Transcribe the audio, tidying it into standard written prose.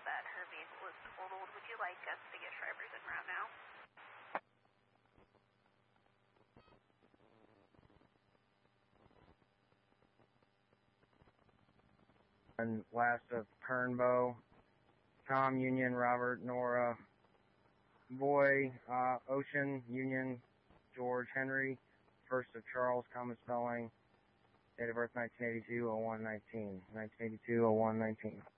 that her vehicle is totaled. Would you like us to get drivers en route now? And last of Kernbo, Tom, Union, Robert, Nora, Boy, Ocean, Union, George, Henry, first of Charles, common spelling, date of birth 1982, 0119, 1982, 0119.